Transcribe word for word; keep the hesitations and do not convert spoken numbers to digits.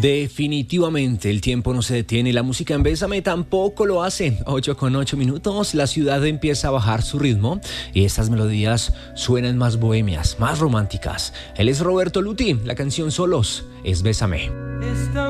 Definitivamente el tiempo no se detiene y la música en Bésame tampoco lo hace. ocho con ocho minutos, la ciudad empieza a bajar su ritmo y estas melodías suenan más bohemias, más románticas. Él es Roberto Luti, la canción Solos es Bésame. Esta